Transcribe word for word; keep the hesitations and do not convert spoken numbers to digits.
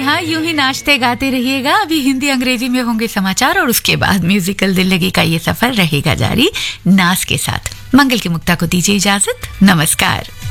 हाँ, यूं ही नाचते गाते रहिएगा। अभी हिंदी अंग्रेजी में होंगे समाचार और उसके बाद म्यूजिकल दिल लगी का ये सफर रहेगा जारी नाज के साथ। मंगल की मुक्ता को दीजिए इजाजत। नमस्कार।